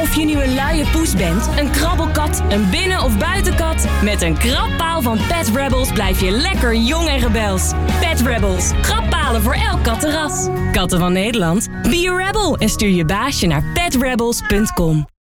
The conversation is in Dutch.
Of je nu een luie poes bent, een krabbelkat, een binnen- of buitenkat, met een krabpaal van Pet Rebels blijf je lekker jong en rebels. Pet Rebels, krabbalen voor elk kattenras. Katten van Nederland, be a rebel en stuur je baasje naar petrebels.com.